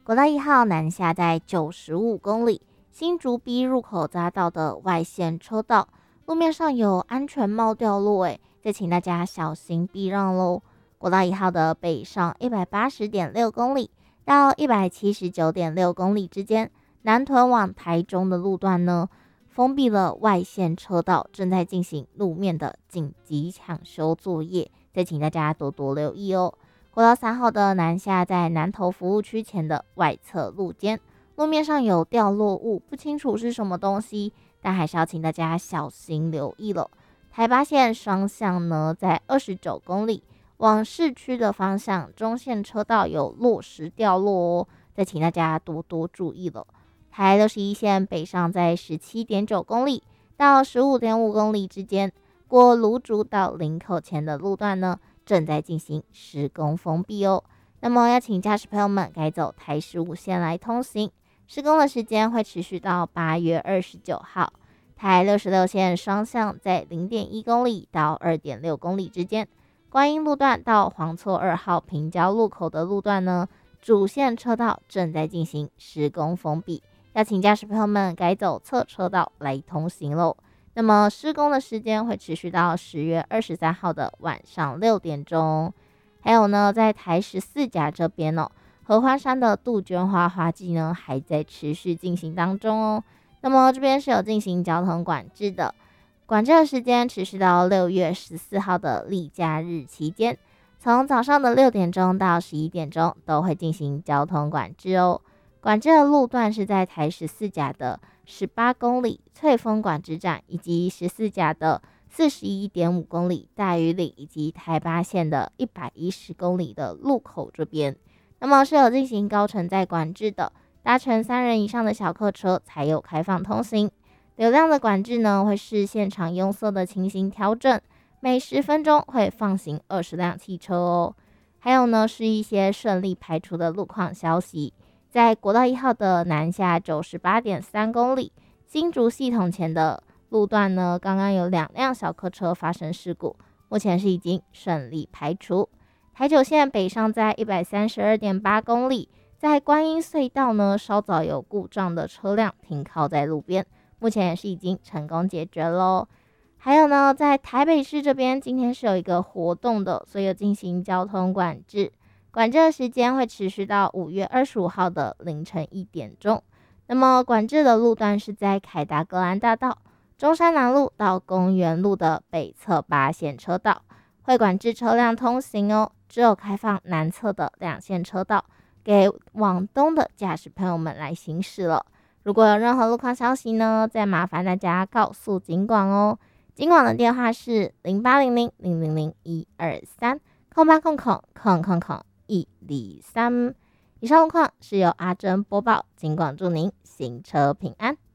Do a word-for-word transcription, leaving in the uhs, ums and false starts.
国道一号南下在九十五公里，新竹 B 入口匝道的外线车道，路面上有安全帽掉落，诶，再请大家小心避让喽。国道一号的北上 一百八十点六公里到 一百七十九点六公里之间，南屯往台中的路段呢，封闭了外线车道，正在进行路面的紧急抢修作业，再请大家多多留意哦。国道三号的南下在南投服务区前的外侧路肩，路面上有掉落物，不清楚是什么东西，但还是要请大家小心留意了。台八线双向呢，在二十九公里往市区的方向，中线车道有落石掉落哦，再请大家多多注意了。台六十一线北上在十七点九公里到十五点五公里之间，过芦竹到林口前的路段呢，正在进行施工封闭哦。那么要请驾驶朋友们改走台十五线来通行，施工的时间会持续到八月二十九号。台六十六线双向在零点一公里到二点六公里之间，观音路段到黄厝二号平交路口的路段呢，主线车道正在进行施工封闭，要请驾驶朋友们改走侧车道来通行喽。那么施工的时间会持续到十月二十三号的晚上六点钟。还有呢，在台十四甲这边哦，合欢山的杜鹃花花季呢还在持续进行当中哦。那么这边是有进行交通管制的，管制的时间持续到六月十四号的例假日期间，从早上的六点钟到十一点钟都会进行交通管制哦。管制的路段是在台十四甲的十八公里翠峰管制站，以及十四甲的四十一点五公里大屿岭，以及台八线的一百一十公里的路口这边。那么是有进行高承载管制的，搭乘三人以上的小客车才有开放通行。流量的管制呢，会视现场拥塞的情形调整，每十分钟会放行二十辆汽车哦。还有呢，是一些顺利排除的路况消息。在国道一号的南下九十八点三公里新竹系统前的路段呢，刚刚有两辆小客车发生事故，目前是已经顺利排除。台九线北上在一百三十二点八公里，在观音隧道呢，稍早有故障的车辆停靠在路边，目前也是已经成功解决咯。还有呢，在台北市这边，今天是有一个活动的，所以有进行交通管制。管制的时间会持续到五月二十五号的凌晨一点钟。那么管制的路段是在凯达格兰大道、中山南路到公园路的北侧八线车道，会管制车辆通行哦，只有开放南侧的两线车道给往东的驾驶朋友们来行驶了。如果有任何路况消息呢，再麻烦大家告诉警广哦。警广的电话是零八零零零零零一二三空八空空空空空一二三。以上路况是由阿珍播报，警广祝您行车平安。